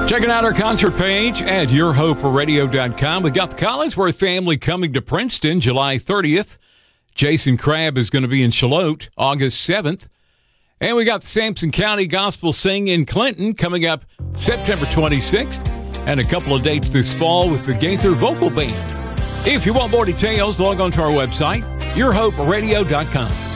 Checking out our concert page at yourhoperadio.com. We got the Collinsworth family coming to Princeton July 30th. Jason Crabb is going to be in Charlotte August 7th. And we got the Sampson County Gospel Sing in Clinton coming up September 26th. And a couple of dates this fall with the Gaither Vocal Band. If you want more details, log on to our website, yourhoperadio.com.